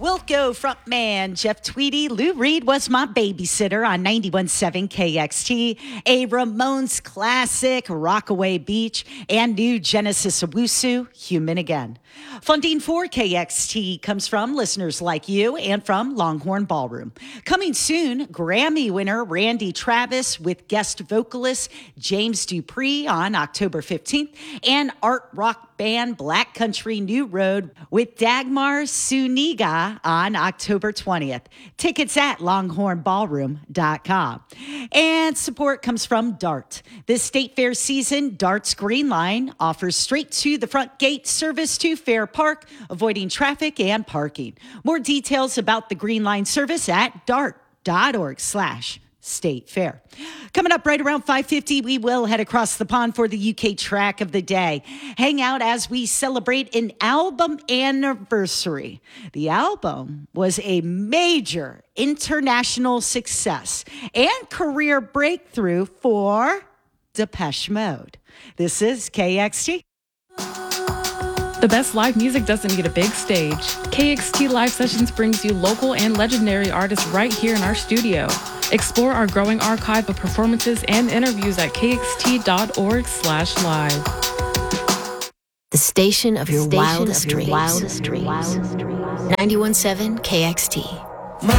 Wilco frontman Jeff Tweedy. Lou Reed was my babysitter on 91.7 KXT. A Ramones classic, Rockaway Beach, and new Genesis Owusu, Human Again. Funding for KXT comes from listeners like you and from Longhorn Ballroom. Coming soon, Grammy winner Randy Travis with guest vocalist James Dupree on October 15th, and art rock band Black Country New Road with Dagmar Suniga on October 20th. Tickets at longhornballroom.com. And support comes from DART. This State Fair season, DART's Green Line offers straight to the front gate service to Fair Park, avoiding traffic and parking. More details about the Green Line service at dart.org/State Fair. Coming up right around 5:50, we will head across the pond for the UK track of the day. Hang out as we celebrate an album anniversary. The album was a major international success and career breakthrough for Depeche Mode. This is KXT. The best live music doesn't need a big stage. KXT Live Sessions brings you local and legendary artists right here in our studio. Explore our growing archive of performances and interviews at kxt.org/live. The station of your wildest dreams. 91.7 KXT.